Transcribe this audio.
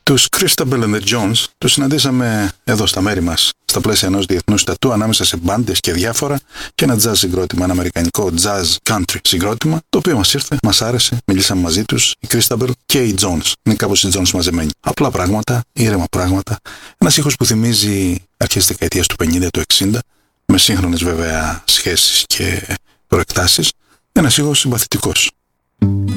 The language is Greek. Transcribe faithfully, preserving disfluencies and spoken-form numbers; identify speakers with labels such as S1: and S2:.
S1: Τους Christabel and the Jones τους συναντήσαμε εδώ στα μέρη μας, στα πλαίσια ενός διεθνούς τατού ανάμεσα σε μπάντες και διάφορα και ένα jazz συγκρότημα, ένα αμερικανικό jazz country συγκρότημα, το οποίο μας ήρθε, μας άρεσε, μιλήσαμε μαζί τους, οι Christabel και οι Jones. Είναι κάπως οι Jones μαζεμένοι. Απλά πράγματα, ήρεμα πράγματα. Ένας ήχος που θυμίζει αρχές της δεκαετίας του πενήντα, του εξήντα, με σύγχρονες βέβαια σχέσεις και προεκτάσεις. Ένας ήχος συμπαθητικός.